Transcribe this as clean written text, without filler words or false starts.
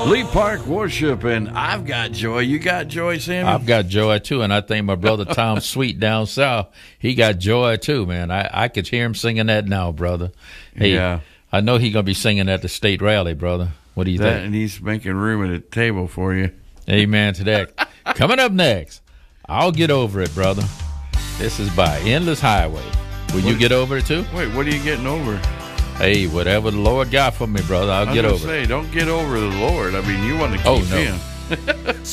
Lee Park Worship, and I've got joy. You got joy, Sammy? I've got joy, too, and I think my brother Tom Sweet down south, he got joy, too, man. I could hear him singing that now, brother. Hey, yeah. I know he's going to be singing at the state rally, brother. What do you think? And he's making room at a table for you. Amen to that. Coming up next, I'll get over it, brother. This is by Endless Highway. Will you get over it, too? Wait, what are you getting over? Hey, whatever the Lord got for me, brother, I'll get over it. Don't get over the Lord. I mean, you want to keep him.